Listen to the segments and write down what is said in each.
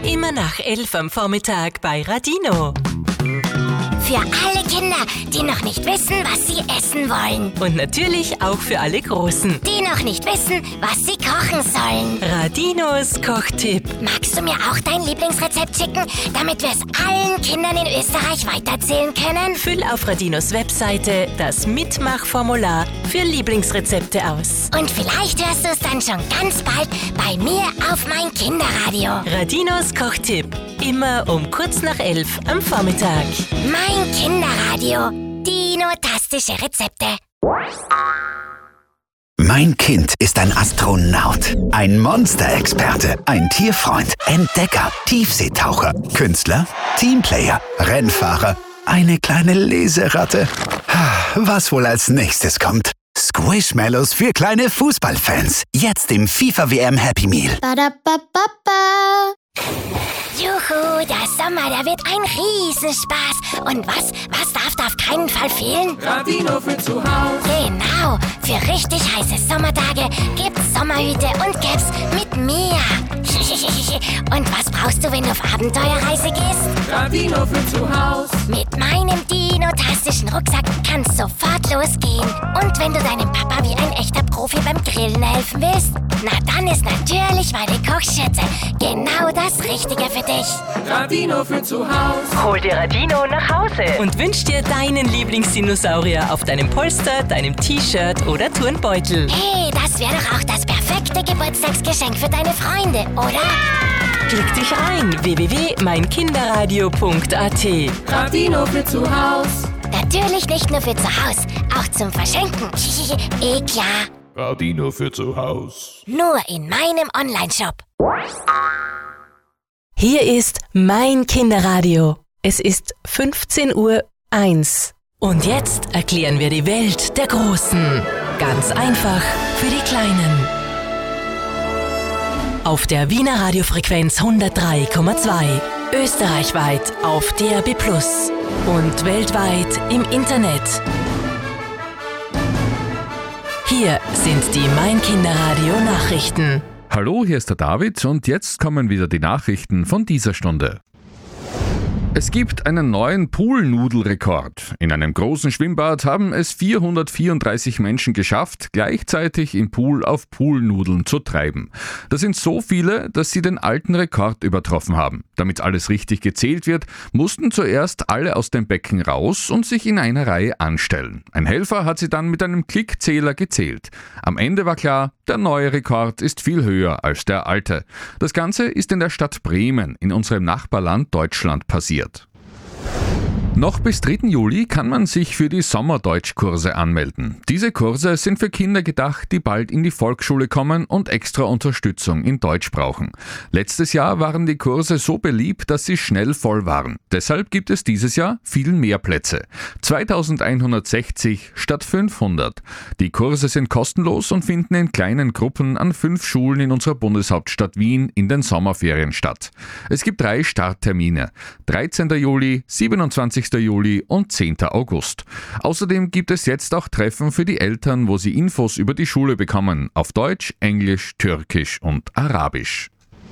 Immer nach 11 am Vormittag bei Radino. Für alle Kinder, die noch nicht wissen, was sie essen wollen. Und natürlich auch für alle Großen. Die noch nicht wissen, was sie kochen sollen. Radinos Kochtipp. Magst du mir auch dein Lieblingsrezept schicken, damit wir es allen Kindern in Österreich weitererzählen können? Füll auf Radinos Webseite das Mitmachformular für Lieblingsrezepte aus. Und vielleicht hörst du es dann schon ganz bald bei mir auf mein Kinderradio. Radinos Kochtipp. Immer um kurz nach 11 am Vormittag. Mein Kinderradio. Dino-tastische Rezepte. Mein Kind ist ein Astronaut, ein Monsterexperte, ein Tierfreund, Entdecker, Tiefseetaucher, Künstler, Teamplayer, Rennfahrer, eine kleine Leseratte. Was wohl als nächstes kommt? Squishmallows für kleine Fußballfans. Jetzt im FIFA WM Happy Meal. Badabababa. Juhu, der Sommer, der wird ein Riesenspaß. Und was darf da auf keinen Fall fehlen? Radino für zu Hause. Genau, für richtig heiße Sommertage gibt's Sommerhüte und Caps mit Meer. Und was brauchst du, wenn du auf Abenteuerreise gehst? Radino für zu Hause. Mit meinem Dino-tastischen Rucksack kann's sofort losgehen. Und wenn du deinem Papa wie ein echter Profi beim Grillen helfen willst, na dann ist natürlich meine Kochschürze genau das Richtige für dich. Radino für zu Hause. Hol dir Radino nach Hause und wünsch dir deinen Lieblingsdinosaurier auf deinem Polster, deinem T-Shirt oder Turnbeutel. Hey, das wäre doch auch das perfekte Geburtstagsgeschenk für deine Freunde, oder? Klick dich rein, www.meinkinderradio.at. Radino für zu Hause. Natürlich nicht nur für zu Hause, auch zum Verschenken. Klar. Radino für zu Hause. Nur in meinem Onlineshop. Hier ist mein Kinderradio. Es ist 15:01 Uhr. Und jetzt erklären wir die Welt der Großen. Ganz einfach für die Kleinen. Auf der Wiener Radiofrequenz 103,2. Österreichweit auf DAB+ und weltweit im Internet. Hier sind die Mein Kinderradio Nachrichten. Hallo, hier ist der David und jetzt kommen wieder die Nachrichten von dieser Stunde. Es gibt einen neuen Poolnudelrekord. In einem großen Schwimmbad haben es 434 Menschen geschafft, gleichzeitig im Pool auf Poolnudeln zu treiben. Das sind so viele, dass sie den alten Rekord übertroffen haben. Damit alles richtig gezählt wird, mussten zuerst alle aus dem Becken raus und sich in einer Reihe anstellen. Ein Helfer hat sie dann mit einem Klickzähler gezählt. Am Ende war klar, der neue Rekord ist viel höher als der alte. Das Ganze ist in der Stadt Bremen in unserem Nachbarland Deutschland passiert. Noch bis 3. Juli kann man sich für die Sommerdeutschkurse anmelden. Diese Kurse sind für Kinder gedacht, die bald in die Volksschule kommen und extra Unterstützung in Deutsch brauchen. Letztes Jahr waren die Kurse so beliebt, dass sie schnell voll waren. Deshalb gibt es dieses Jahr viel mehr Plätze. 2160 statt 500. Die Kurse sind kostenlos und finden in kleinen Gruppen an 5 Schulen in unserer Bundeshauptstadt Wien in den Sommerferien statt. Es gibt 3 Starttermine. 13. Juli, 27. Juli und 10. August. Außerdem gibt es jetzt auch Treffen für die Eltern, wo sie Infos über die Schule bekommen, auf Deutsch, Englisch, Türkisch und Arabisch.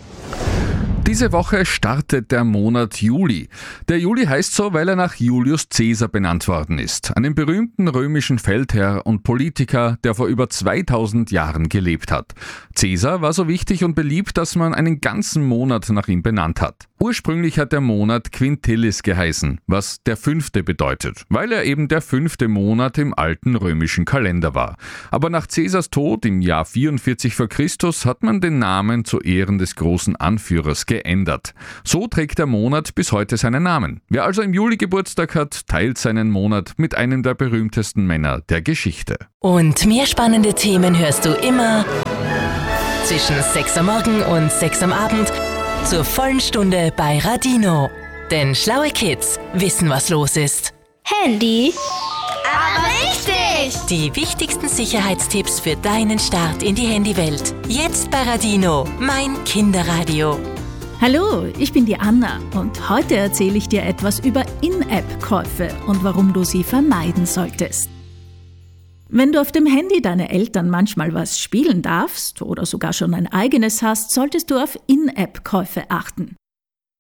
Diese Woche startet der Monat Juli. Der Juli heißt so, weil er nach Julius Caesar benannt worden ist, einem berühmten römischen Feldherr und Politiker, der vor über 2000 Jahren gelebt hat. Caesar war so wichtig und beliebt, dass man einen ganzen Monat nach ihm benannt hat. Ursprünglich hat der Monat Quintilis geheißen, was der 5. bedeutet, weil er eben der 5. Monat im alten römischen Kalender war. Aber nach Caesars Tod im Jahr 44 vor Christus hat man den Namen zu Ehren des großen Anführers geändert. So trägt der Monat bis heute seinen Namen. Wer also im Juli Geburtstag hat, teilt seinen Monat mit einem der berühmtesten Männer der Geschichte. Und mehr spannende Themen hörst du immer zwischen 6 am Morgen und 6 am Abend zur vollen Stunde bei Radino. Denn schlaue Kids wissen, was los ist. Handy. Aber richtig! Die wichtigsten Sicherheitstipps für deinen Start in die Handywelt. Jetzt bei Radino, mein Kinderradio. Hallo, ich bin die Anna und heute erzähle ich dir etwas über In-App-Käufe und warum du sie vermeiden solltest. Wenn du auf dem Handy deiner Eltern manchmal was spielen darfst oder sogar schon ein eigenes hast, solltest du auf In-App-Käufe achten.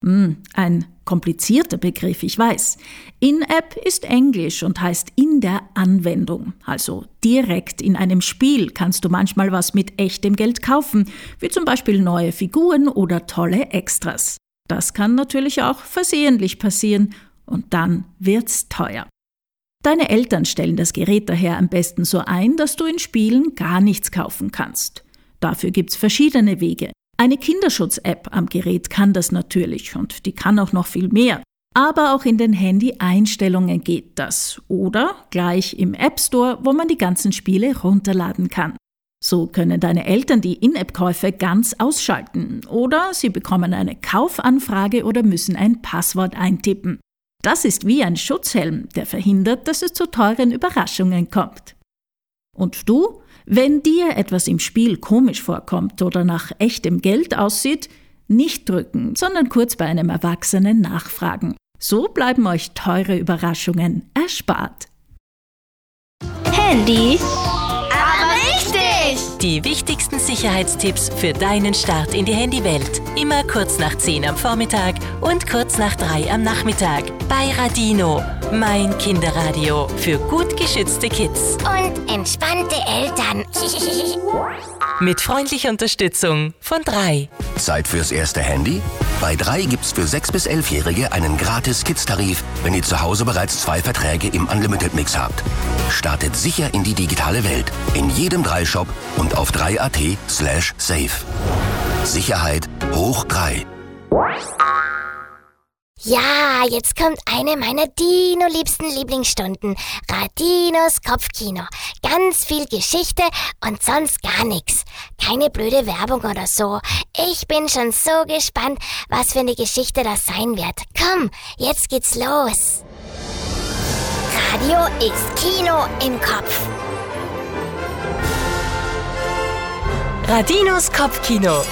Ein komplizierter Begriff, ich weiß. In-App ist Englisch und heißt in der Anwendung. Also direkt in einem Spiel kannst du manchmal was mit echtem Geld kaufen, wie zum Beispiel neue Figuren oder tolle Extras. Das kann natürlich auch versehentlich passieren und dann wird's teuer. Deine Eltern stellen das Gerät daher am besten so ein, dass du in Spielen gar nichts kaufen kannst. Dafür gibt's verschiedene Wege. Eine Kinderschutz-App am Gerät kann das natürlich und die kann auch noch viel mehr. Aber auch in den Handy-Einstellungen geht das. Oder gleich im App Store, wo man die ganzen Spiele runterladen kann. So können deine Eltern die In-App-Käufe ganz ausschalten. Oder sie bekommen eine Kaufanfrage oder müssen ein Passwort eintippen. Das ist wie ein Schutzhelm, der verhindert, dass es zu teuren Überraschungen kommt. Und du? Wenn dir etwas im Spiel komisch vorkommt oder nach echtem Geld aussieht, nicht drücken, sondern kurz bei einem Erwachsenen nachfragen. So bleiben euch teure Überraschungen erspart. Handy. Aber richtig! Die wichtigsten Sicherheitstipps für deinen Start in die Handywelt. Immer kurz nach 10 am Vormittag und kurz nach 3 am Nachmittag. Bei Radino, mein Kinderradio für gut geschützte Kids. Und entspannte Eltern. Mit freundlicher Unterstützung von 3. Zeit fürs erste Handy? Bei 3 gibt's für 6- bis 11-Jährige einen gratis Kids-Tarif, wenn ihr zu Hause bereits 2 Verträge im Unlimited-Mix habt. Startet sicher in die digitale Welt. In jedem 3-Shop und auf 3.at/safe. Sicherheit hoch 3. Ja, jetzt kommt eine meiner Dino-liebsten Lieblingsstunden. Radinos Kopfkino. Ganz viel Geschichte und sonst gar nichts. Keine blöde Werbung oder so. Ich bin schon so gespannt, was für eine Geschichte das sein wird. Komm, jetzt geht's los. Radio ist Kino im Kopf. Radinos Kopfkino.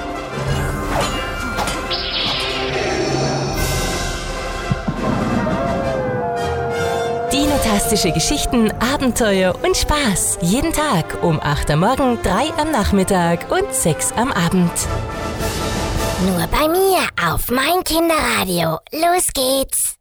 Dinotastische Geschichten, Abenteuer und Spaß. Jeden Tag um 8 am Morgen, 3 am Nachmittag und 6 am Abend. Nur bei mir auf mein Kinderradio. Los geht's.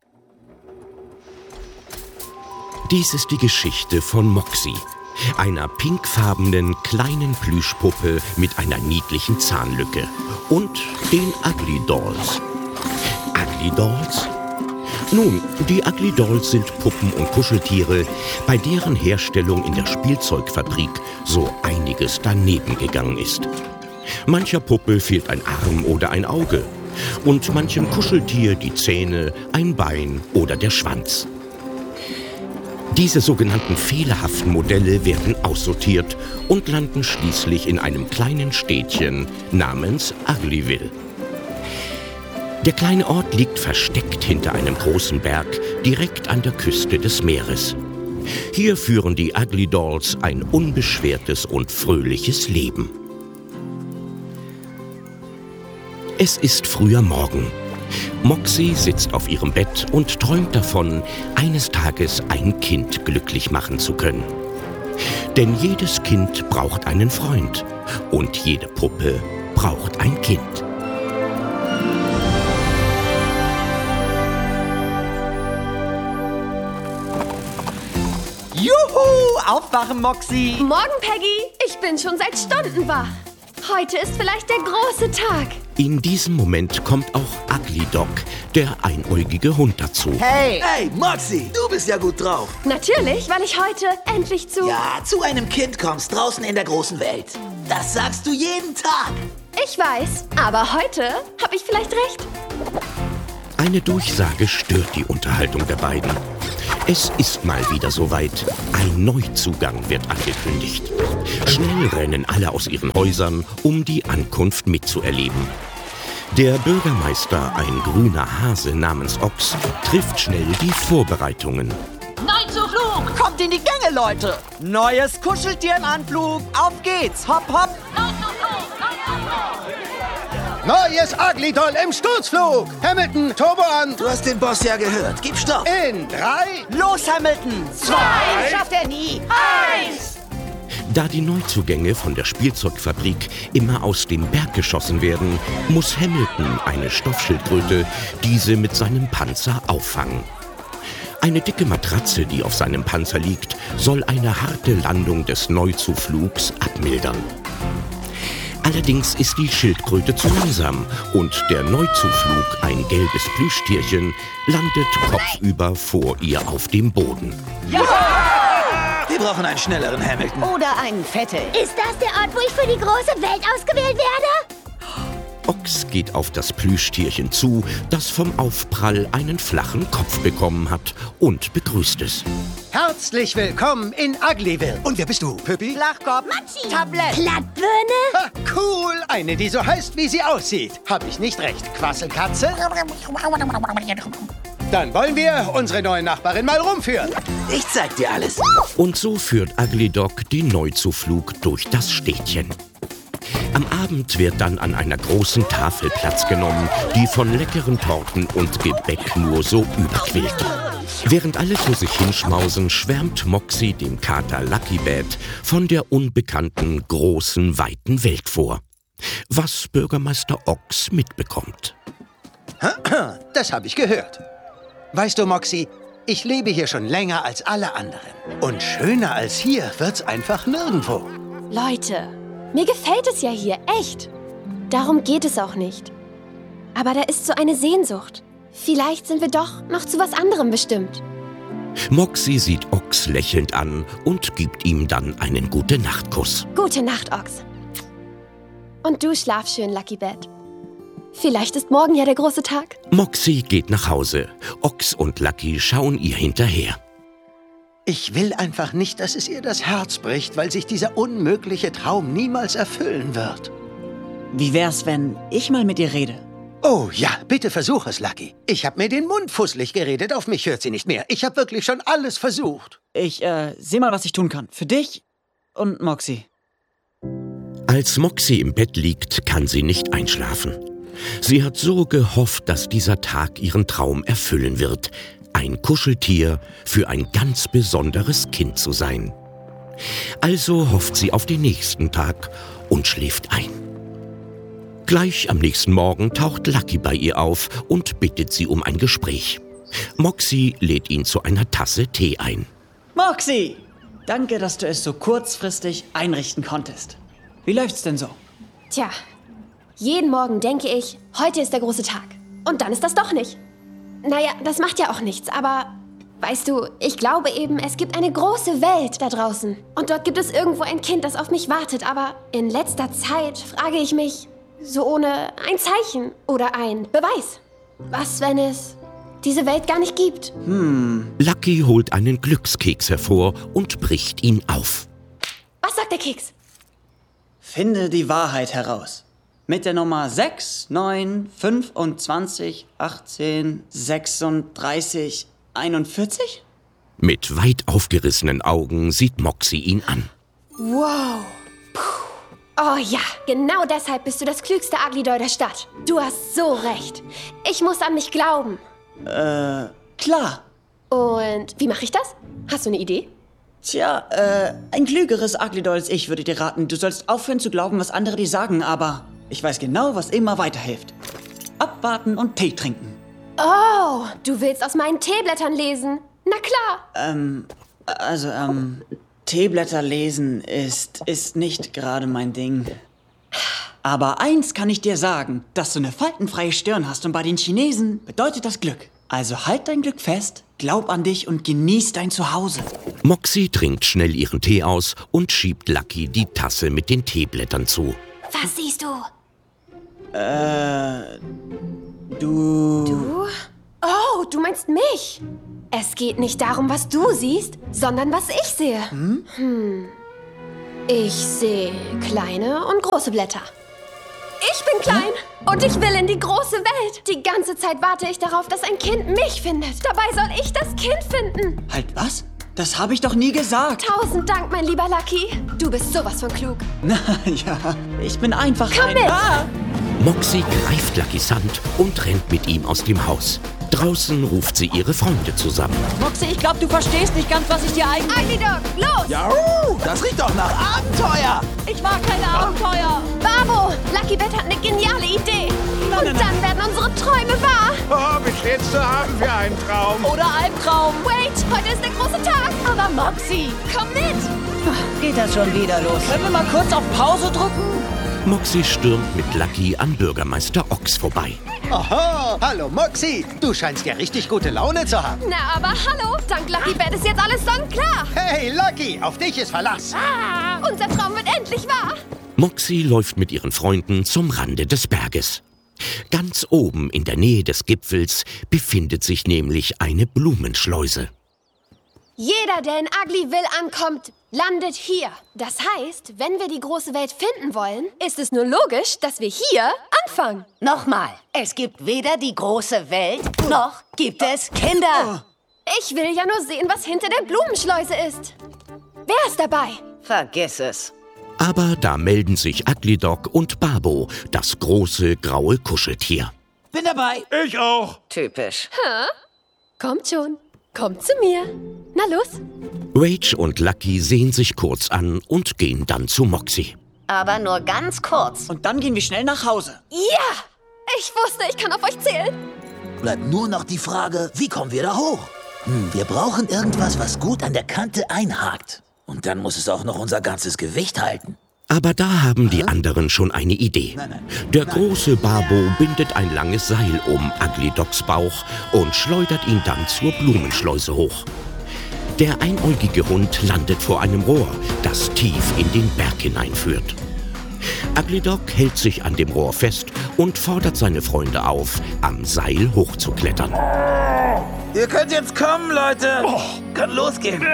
Dies ist die Geschichte von Moxie, einer pinkfarbenen kleinen Plüschpuppe mit einer niedlichen Zahnlücke und den Ugly Dolls. Ugly Dolls? Nun, die Ugly Dolls sind Puppen und Kuscheltiere, bei deren Herstellung in der Spielzeugfabrik so einiges daneben gegangen ist. Mancher Puppe fehlt ein Arm oder ein Auge und manchem Kuscheltier die Zähne, ein Bein oder der Schwanz. Diese sogenannten fehlerhaften Modelle werden aussortiert und landen schließlich in einem kleinen Städtchen namens Uglyville. Der kleine Ort liegt versteckt hinter einem großen Berg, direkt an der Küste des Meeres. Hier führen die Ugly Dolls ein unbeschwertes und fröhliches Leben. Es ist früher Morgen. Moxie sitzt auf ihrem Bett und träumt davon, eines Tages ein Kind glücklich machen zu können. Denn jedes Kind braucht einen Freund und jede Puppe braucht ein Kind. Juhu! Aufwachen, Moxie! Morgen, Peggy. Ich bin schon seit Stunden wach. Heute ist vielleicht der große Tag. In diesem Moment kommt auch Ugly Dog, der einäugige Hund, dazu. Hey! Hey, Moxie, du bist ja gut drauf. Natürlich, weil ich heute endlich zu einem Kind kommst draußen in der großen Welt. Das sagst du jeden Tag. Ich weiß, aber heute habe ich vielleicht recht. Eine Durchsage stört die Unterhaltung der beiden. Es ist mal wieder soweit. Ein Neuzugang wird angekündigt. Schnell rennen alle aus ihren Häusern, um die Ankunft mitzuerleben. Der Bürgermeister, ein grüner Hase namens Ochs, trifft schnell die Vorbereitungen. Neuzuflug! Kommt in die Gänge, Leute! Neues Kuscheltier im Anflug! Auf geht's! Hopp, hopp! Neues Ugly Doll im Sturzflug! Hamilton, Turbo an! Du hast den Boss ja gehört. Gib Stopp! In 3... Los, Hamilton! 2... Schafft er nie! 1... Da die Neuzugänge von der Spielzeugfabrik immer aus dem Berg geschossen werden, muss Hamilton, eine Stoffschildkröte, diese mit seinem Panzer auffangen. Eine dicke Matratze, die auf seinem Panzer liegt, soll eine harte Landung des Neuzuflugs abmildern. Allerdings ist die Schildkröte zu langsam und der Neuzuflug, ein gelbes Plüschtierchen, landet kopfüber vor ihr auf dem Boden. Ja! Wir brauchen einen schnelleren Hamilton. Oder einen Vettel. Ist das der Ort, wo ich für die große Welt ausgewählt werde? Ox geht auf das Plüschtierchen zu, das vom Aufprall einen flachen Kopf bekommen hat, und begrüßt es. Herzlich willkommen in Uglyville. Und wer bist du, Püppi? Flachkopf. Matschi. Tablett. Plattbirne. Ha, cool, eine, die so heißt, wie sie aussieht. Hab ich nicht recht, Quasselkatze? Dann wollen wir unsere neue Nachbarin mal rumführen. Ich zeig dir alles. Und so führt Ugly Dog den Neuzuflug durch das Städtchen. Am Abend wird dann an einer großen Tafel Platz genommen, die von leckeren Torten und Gebäck nur so überquillt. Während alle vor sich hinschmausen, schwärmt Moxie dem Kater Lucky Bad von der unbekannten, großen, weiten Welt vor. Was Bürgermeister Ox mitbekommt. Das habe ich gehört. Weißt du, Moxie, ich lebe hier schon länger als alle anderen. Und schöner als hier wird's einfach nirgendwo. Leute, mir gefällt es ja hier, echt. Darum geht es auch nicht. Aber da ist so eine Sehnsucht. Vielleicht sind wir doch noch zu was anderem bestimmt. Moxie sieht Ox lächelnd an und gibt ihm dann einen Gute-Nacht-Kuss. Gute Nacht, Ox. Und du schlaf schön, Lucky Bad. Vielleicht ist morgen ja der große Tag. Moxie geht nach Hause. Ox und Lucky schauen ihr hinterher. Ich will einfach nicht, dass es ihr das Herz bricht, weil sich dieser unmögliche Traum niemals erfüllen wird. Wie wär's, wenn ich mal mit ihr rede? Oh ja, bitte versuch es, Lucky. Ich habe mir den Mund fusselig geredet, auf mich hört sie nicht mehr. Ich habe wirklich schon alles versucht. Ich seh mal, was ich tun kann. Für dich und Moxie. Als Moxie im Bett liegt, kann sie nicht einschlafen. Sie hat so gehofft, dass dieser Tag ihren Traum erfüllen wird. Ein Kuscheltier für ein ganz besonderes Kind zu sein. Also hofft sie auf den nächsten Tag und schläft ein. Gleich am nächsten Morgen taucht Lucky bei ihr auf und bittet sie um ein Gespräch. Moxie lädt ihn zu einer Tasse Tee ein. Moxie! Danke, dass du es so kurzfristig einrichten konntest. Wie läuft's denn so? Tja, jeden Morgen denke ich, heute ist der große Tag. Und dann ist das doch nicht. Naja, das macht ja auch nichts, aber weißt du, ich glaube eben, es gibt eine große Welt da draußen. Und dort gibt es irgendwo ein Kind, das auf mich wartet. Aber in letzter Zeit frage ich mich, so ohne ein Zeichen oder ein Beweis. Was, wenn es diese Welt gar nicht gibt? Lucky holt einen Glückskeks hervor und bricht ihn auf. Was sagt der Keks? Finde die Wahrheit heraus. Mit der Nummer 6, 9, 25, 18, 36, 41? Mit weit aufgerissenen Augen sieht Moxie ihn an. Wow. Puh. Oh ja, genau deshalb bist du das klügste Ugly-Doll der Stadt. Du hast so recht. Ich muss an mich glauben. Klar. Und wie mache ich das? Hast du eine Idee? Tja, ein klügeres Ugly-Doll als ich würde dir raten, du sollst aufhören zu glauben, was andere dir sagen, aber ich weiß genau, was immer weiterhilft. Abwarten und Tee trinken. Oh, du willst aus meinen Teeblättern lesen? Na klar. Teeblätter lesen ist nicht gerade mein Ding. Aber eins kann ich dir sagen, dass du eine faltenfreie Stirn hast und bei den Chinesen bedeutet das Glück. Also halt dein Glück fest, glaub an dich und genieß dein Zuhause. Moxie trinkt schnell ihren Tee aus und schiebt Lucky die Tasse mit den Teeblättern zu. Was siehst du? Du? Oh, du meinst mich. Es geht nicht darum, was du siehst, sondern was ich sehe. Ich sehe kleine und große Blätter. Ich bin klein und ich will in die große Welt. Die ganze Zeit warte ich darauf, dass ein Kind mich findet. Dabei soll ich das Kind finden. Halt was? Das habe ich doch nie gesagt. 1000 Dank, mein lieber Lucky. Du bist sowas von klug. Na ja, ich bin einfach Komm mit! Moxie greift Luckys Hand und rennt mit ihm aus dem Haus. Draußen ruft sie ihre Freunde zusammen. Moxie, ich glaube, du verstehst nicht ganz, was ich dir eigentlich... Ugly Dog, los! Juhu, das riecht doch nach Abenteuer. Ich mag keine Abenteuer. Babo, Lucky Bett hat eine geniale Idee. Und dann werden unsere Träume wahr. Oh, bis jetzt zu haben wir einen Traum. Oder Albtraum. Wait, heute ist der große Tag. Aber Moxie, Komm mit. geht das schon wieder los? Können wir mal kurz auf Pause drücken? Moxie stürmt mit Lucky an Bürgermeister Ochs vorbei. Oho, hallo Moxie. Du scheinst ja richtig gute Laune zu haben. Na, aber hallo. Dank Lucky Bett ist jetzt alles sonnenklar. Hey Lucky, auf dich ist Verlass. Unser Traum wird endlich wahr. Moxie läuft mit ihren Freunden zum Rande des Berges. Ganz oben in der Nähe des Gipfels befindet sich nämlich eine Blumenschleuse. Jeder, der in Uglyville ankommt, landet hier. Das heißt, wenn wir die große Welt finden wollen, ist es nur logisch, dass wir hier anfangen. Nochmal, es gibt weder die große Welt, noch gibt es Kinder. Ich will ja nur sehen, was hinter der Blumenschleuse ist. Wer ist dabei? Vergiss es. Aber da melden sich Ugly Dog und Babo, das große graue Kuscheltier. Bin dabei. Ich auch. Typisch. Kommt schon. Kommt zu mir. Na los. Rach und Lucky sehen sich kurz an und gehen dann zu Moxie. Aber nur ganz kurz. Und dann gehen wir schnell nach Hause. Ja! Ich wusste, ich kann auf euch zählen. Bleibt nur noch die Frage, wie kommen wir da hoch? Wir brauchen irgendwas, was gut an der Kante einhakt. Und dann muss es auch noch unser ganzes Gewicht halten. Aber da haben die anderen schon eine Idee. Der große Babo bindet ein langes Seil um Ugly Dogs Bauch und schleudert ihn dann zur Blumenschleuse hoch. Der einäugige Hund landet vor einem Rohr, das tief in den Berg hineinführt. Ugly Dog hält sich an dem Rohr fest und fordert seine Freunde auf, am Seil hochzuklettern. Ihr könnt jetzt kommen, Leute. Kann losgehen.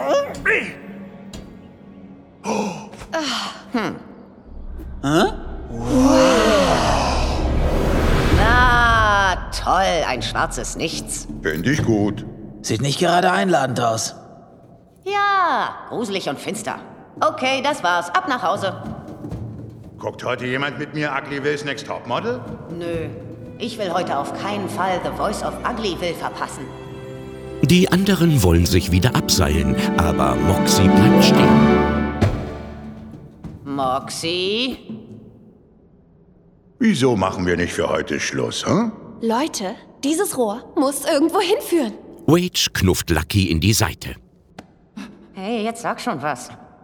Na, toll, ein schwarzes Nichts. Finde ich gut. Sieht nicht gerade einladend aus. Ja, gruselig und finster. Okay, das war's. Ab nach Hause. Guckt heute jemand mit mir Uglyville's Next Topmodel? Nö, ich will heute auf keinen Fall The Voice of Uglyville verpassen. Die anderen wollen sich wieder abseilen, aber Moxie bleibt stehen. Moxie? Wieso machen wir nicht für heute Schluss, hm? Leute, dieses Rohr muss irgendwo hinführen. Rach knufft Lucky in die Seite. Hey, jetzt sag schon was.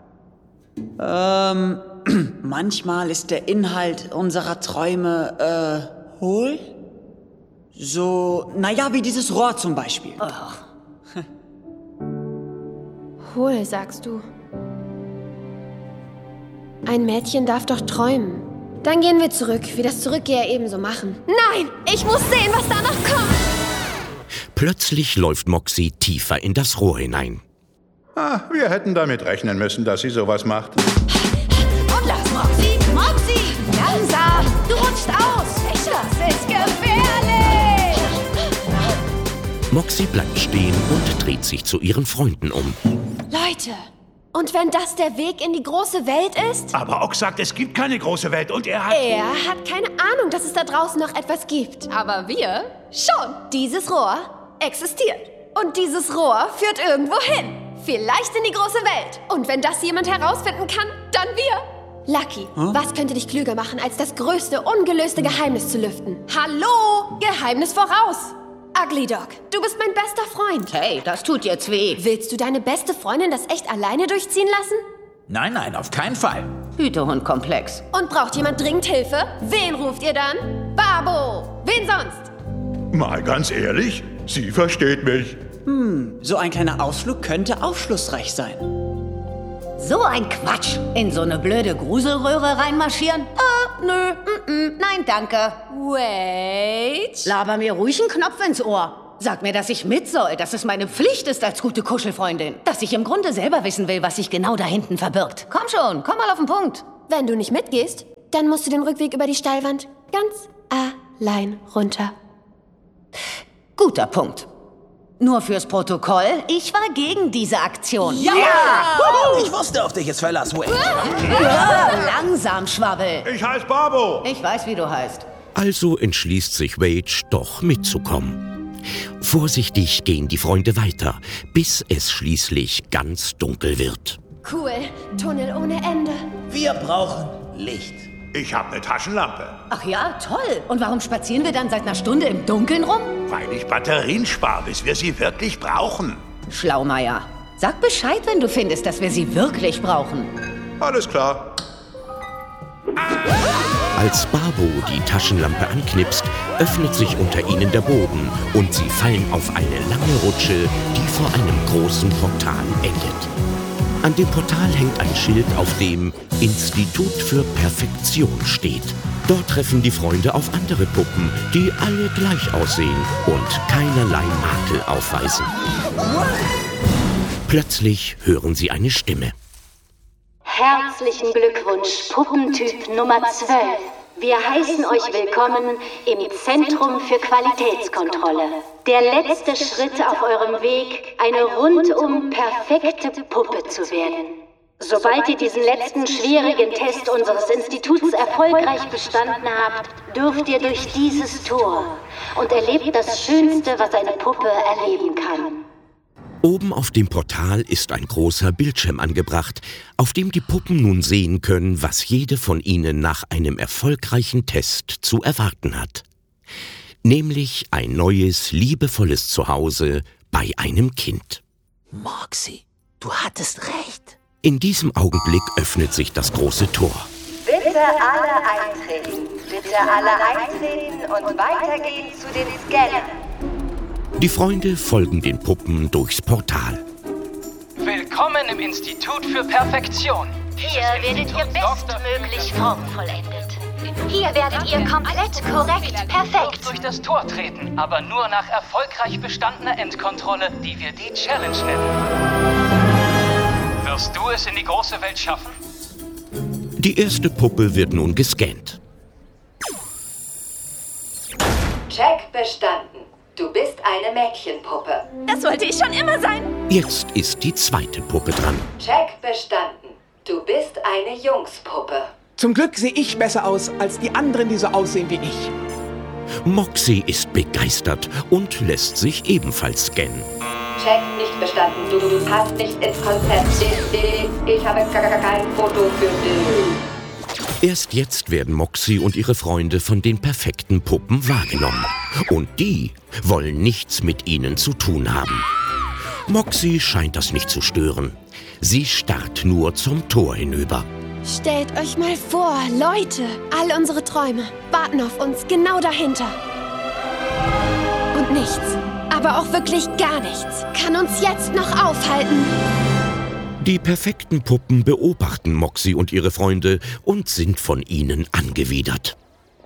Manchmal ist der Inhalt unserer Träume, hohl? So, naja, wie dieses Rohr zum Beispiel. Hohl, sagst du. Ein Mädchen darf doch träumen. Dann gehen wir zurück, wie das Zurückgeher ebenso machen. Nein, ich muss sehen, was danach kommt. Plötzlich läuft Moxie tiefer in das Rohr hinein. Wir hätten damit rechnen müssen, dass sie sowas macht. Und lass Moxie! Moxie! Langsam! Du rutschst aus! Das ist gefährlich! Moxie bleibt stehen und dreht sich zu ihren Freunden um. Leute, und wenn das der Weg in die große Welt ist? Aber Ochs sagt, es gibt keine große Welt und er hat... Er hat keine Ahnung, dass es da draußen noch etwas gibt. Aber wir schon. Dieses Rohr existiert. Und dieses Rohr führt irgendwo hin. Vielleicht in die große Welt. Und wenn das jemand herausfinden kann, dann wir. Lucky, was könnte dich klüger machen, als das größte, ungelöste Geheimnis zu lüften? Hallo, Geheimnis voraus. Ugly Dog, du bist mein bester Freund. Hey, das tut jetzt weh. Willst du deine beste Freundin das echt alleine durchziehen lassen? Nein, nein, auf keinen Fall. Hütehundkomplex. Und braucht jemand dringend Hilfe? Wen ruft ihr dann? Babo! Wen sonst? Mal ganz ehrlich, sie versteht mich. So ein kleiner Ausflug könnte aufschlussreich sein. So ein Quatsch. In so eine blöde Gruselröhre reinmarschieren? Nein, danke. Wait. Laber mir ruhig einen Knopf ins Ohr. Sag mir, dass ich mit soll, dass es meine Pflicht ist als gute Kuschelfreundin. Dass ich im Grunde selber wissen will, was sich genau da hinten verbirgt. Komm schon, komm mal auf den Punkt. Wenn du nicht mitgehst, dann musst du den Rückweg über die Steilwand ganz allein runter. Guter Punkt. Nur fürs Protokoll, ich war gegen diese Aktion. Ja! Ich wusste, auf dich ist Verlass, Wade. Langsam, Schwabbel. Ich heiße Babo. Ich weiß, wie du heißt. Also entschließt sich Rach, doch mitzukommen. Vorsichtig gehen die Freunde weiter, bis es schließlich ganz dunkel wird. Cool, Tunnel ohne Ende. Wir brauchen Licht. Ich habe eine Taschenlampe. Ach ja, toll. Und warum spazieren wir dann seit einer Stunde im Dunkeln rum? Weil ich Batterien spare, bis wir sie wirklich brauchen. Schlaumeier. Sag Bescheid, wenn du findest, dass wir sie wirklich brauchen. Alles klar. Als Babo die Taschenlampe anknipst, öffnet sich unter ihnen der Boden und sie fallen auf eine lange Rutsche, die vor einem großen Portal endet. An dem Portal hängt ein Schild, auf dem Institut für Perfektion steht. Dort treffen die Freunde auf andere Puppen, die alle gleich aussehen und keinerlei Makel aufweisen. Plötzlich hören sie eine Stimme. Herzlichen Glückwunsch, Puppentyp Nummer 12. Wir heißen euch willkommen im Zentrum für Qualitätskontrolle. Der letzte Schritt auf eurem Weg, eine rundum perfekte Puppe zu werden. Sobald ihr diesen letzten schwierigen Test unseres Instituts erfolgreich bestanden habt, dürft ihr durch dieses Tor und erlebt das Schönste, was eine Puppe erleben kann. Oben auf dem Portal ist ein großer Bildschirm angebracht, auf dem die Puppen nun sehen können, was jede von ihnen nach einem erfolgreichen Test zu erwarten hat. Nämlich ein neues, liebevolles Zuhause bei einem Kind. Moxie, du hattest recht. In diesem Augenblick öffnet sich das große Tor. Bitte alle eintreten. Bitte alle eintreten und weitergehen zu den Scannern. Die Freunde folgen den Puppen durchs Portal. Willkommen im Institut für Perfektion. Hier werdet ihr bestmöglich formvollendet. Hier werdet ihr komplett korrekt perfekt durch das Tor treten, aber nur nach erfolgreich bestandener Endkontrolle, die wir die Challenge nennen. Wirst du es in die große Welt schaffen? Die erste Puppe wird nun gescannt. Check bestanden. Du bist eine Mädchenpuppe. Das wollte ich schon immer sein. Jetzt ist die zweite Puppe dran. Check bestanden. Du bist eine Jungspuppe. Zum Glück sehe ich besser aus als die anderen, die so aussehen wie ich. Moxie ist begeistert und lässt sich ebenfalls scannen. Check nicht bestanden. Du passt nicht ins Konzept. Ich habe kein Foto für dich. Erst jetzt werden Moxie und ihre Freunde von den perfekten Puppen wahrgenommen. Und die wollen nichts mit ihnen zu tun haben. Moxie scheint das nicht zu stören. Sie starrt nur zum Tor hinüber. Stellt euch mal vor, Leute, all unsere Träume warten auf uns genau dahinter. Und nichts, aber auch wirklich gar nichts, kann uns jetzt noch aufhalten. Die perfekten Puppen beobachten Moxie und ihre Freunde und sind von ihnen angewidert.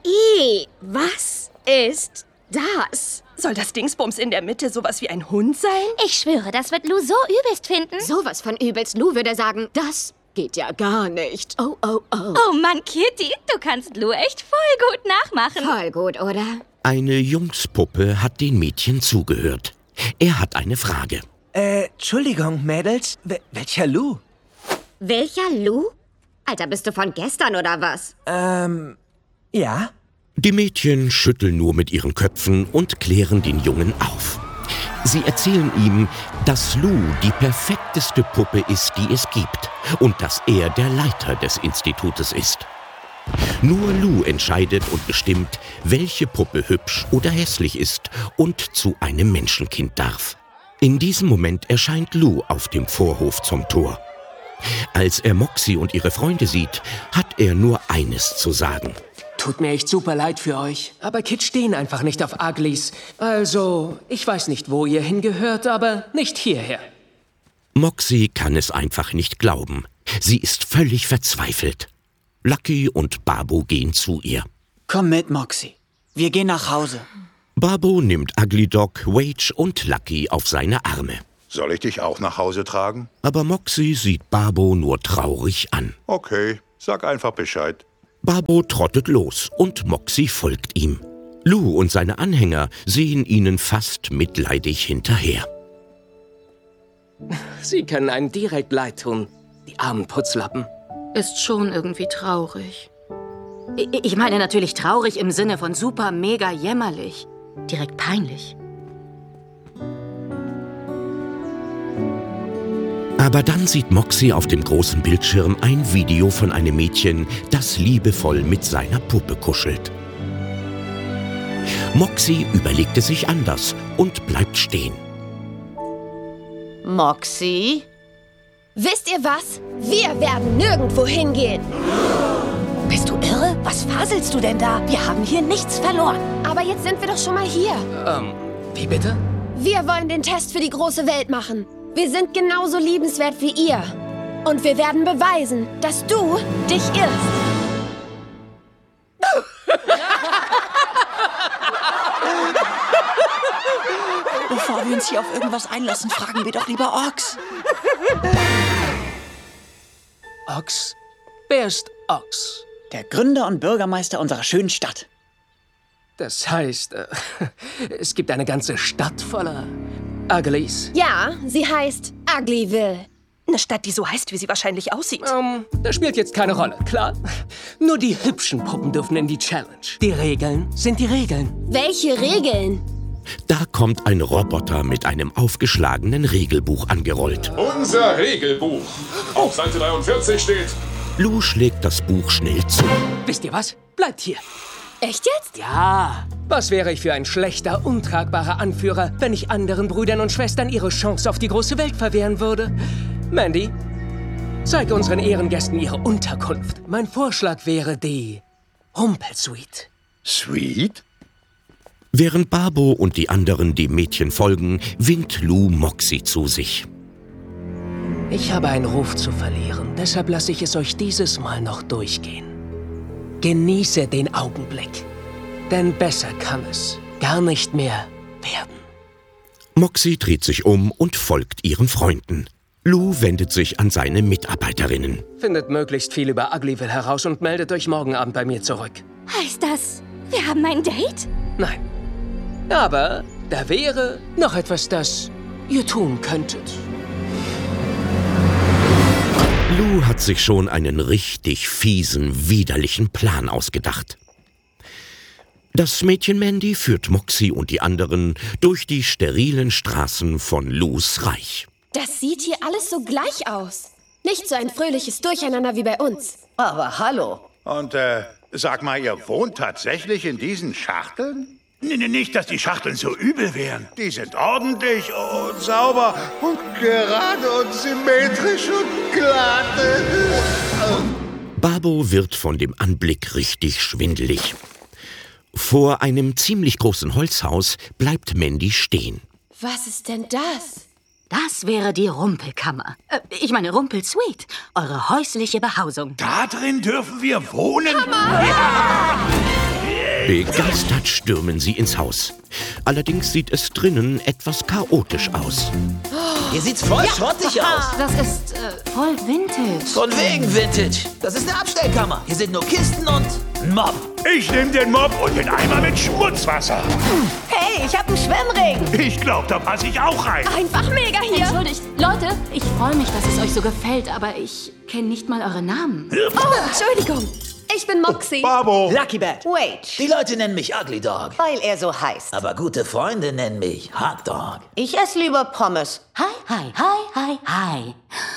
Was ist das? Soll das Dingsbums in der Mitte sowas wie ein Hund sein? Ich schwöre, das wird Lou so übelst finden. Sowas von übelst. Lou würde sagen, das geht ja gar nicht. Oh. Oh Mann, Kitty, du kannst Lou echt voll gut nachmachen. Voll gut, oder? Eine Jungspuppe hat den Mädchen zugehört. Er hat eine Frage. Entschuldigung, Mädels, welcher Lou? Welcher Lou? Alter, bist du von gestern oder was? Ja. Die Mädchen schütteln nur mit ihren Köpfen und klären den Jungen auf. Sie erzählen ihm, dass Lou die perfekteste Puppe ist, die es gibt und dass er der Leiter des Institutes ist. Nur Lou entscheidet und bestimmt, welche Puppe hübsch oder hässlich ist und zu einem Menschenkind darf. In diesem Moment erscheint Lou auf dem Vorhof zum Tor. Als er Moxie und ihre Freunde sieht, hat er nur eines zu sagen. Tut mir echt super leid für euch, aber Kids stehen einfach nicht auf Uglies. Also, ich weiß nicht, wo ihr hingehört, aber nicht hierher. Moxie kann es einfach nicht glauben. Sie ist völlig verzweifelt. Lucky und Babo gehen zu ihr. Komm mit, Moxie. Wir gehen nach Hause. Babo nimmt Ugly Dog, Wage und Lucky auf seine Arme. Soll ich dich auch nach Hause tragen? Aber Moxie sieht Babo nur traurig an. Okay, sag einfach Bescheid. Babo trottet los und Moxie folgt ihm. Lou und seine Anhänger sehen ihnen fast mitleidig hinterher. Sie können einem direkt leid tun, die armen Putzlappen. Ist schon irgendwie traurig. Ich meine natürlich traurig im Sinne von super, mega jämmerlich. Direkt peinlich. Aber dann sieht Moxie auf dem großen Bildschirm ein Video von einem Mädchen, das liebevoll mit seiner Puppe kuschelt. Moxie überlegte sich anders und bleibt stehen. Moxie? Wisst ihr was? Wir werden nirgendwo hingehen. Bist du irre? Was faselst du denn da? Wir haben hier nichts verloren. Aber jetzt sind wir doch schon mal hier. Wie bitte? Wir wollen den Test für die große Welt machen. Wir sind genauso liebenswert wie ihr. Und wir werden beweisen, dass du dich irrst. Bevor wir uns hier auf irgendwas einlassen, fragen wir doch lieber Ox. Ox? Wer ist Ox? Der Gründer und Bürgermeister unserer schönen Stadt. Das heißt, es gibt eine ganze Stadt voller Uglies? Ja, sie heißt Uglyville. Eine Stadt, die so heißt, wie sie wahrscheinlich aussieht. Das spielt jetzt keine Rolle, klar? Nur die hübschen Puppen dürfen in die Challenge. Die Regeln sind die Regeln. Welche Regeln? Da kommt ein Roboter mit einem aufgeschlagenen Regelbuch angerollt. Unser Regelbuch. Auf Seite 43 steht... Lou schlägt das Buch schnell zu. Wisst ihr was? Bleibt hier. Echt jetzt? Ja. Was wäre ich für ein schlechter, untragbarer Anführer, wenn ich anderen Brüdern und Schwestern ihre Chance auf die große Welt verwehren würde? Mandy, zeig unseren Ehrengästen ihre Unterkunft. Mein Vorschlag wäre die Rumpelsuite. Suite? Während Babo und die anderen dem Mädchen folgen, winkt Lou Moxie zu sich. Ich habe einen Ruf zu verlieren, deshalb lasse ich es euch dieses Mal noch durchgehen. Genieße den Augenblick, denn besser kann es gar nicht mehr werden. Moxie dreht sich um und folgt ihren Freunden. Lou wendet sich an seine Mitarbeiterinnen. Findet möglichst viel über Uglyville heraus und meldet euch morgen Abend bei mir zurück. Heißt das, wir haben ein Date? Nein. Aber da wäre noch etwas, das ihr tun könntet. Lou hat sich schon einen richtig fiesen, widerlichen Plan ausgedacht. Das Mädchen Mandy führt Moxie und die anderen durch die sterilen Straßen von Lous Reich. Das sieht hier alles so gleich aus. Nicht so ein fröhliches Durcheinander wie bei uns. Aber hallo. Und, sag mal, ihr wohnt tatsächlich in diesen Schachteln? Nicht, dass die Schachteln so übel wären. Die sind ordentlich und sauber und gerade und symmetrisch und glatt. Babo wird von dem Anblick richtig schwindelig. Vor einem ziemlich großen Holzhaus bleibt Mandy stehen. Was ist denn das? Das wäre die Rumpelkammer. Ich meine Rumpelsuite. Eure häusliche Behausung. Da drin dürfen wir wohnen? Ja! Begeistert stürmen sie ins Haus. Allerdings sieht es drinnen etwas chaotisch aus. Hier sieht's voll schrottig aus. Das ist voll Vintage. Von wegen Vintage. Das ist eine Abstellkammer. Hier sind nur Kisten und ein Mob. Ich nehme den Mob und den Eimer mit Schmutzwasser. Hey, ich hab einen Schwimmring. Ich glaube, da passe ich auch rein. Einfach mega hier. Entschuldigt, Leute, ich freue mich, dass es euch so gefällt, aber ich kenne nicht mal eure Namen. Oh, Entschuldigung. Ich bin Moxie. Babo. Lucky Bat. Wait. Die Leute nennen mich Ugly Dog. Weil er so heißt. Aber gute Freunde nennen mich Hot Dog. Ich esse lieber Pommes. Hi, hi, hi, hi, hi.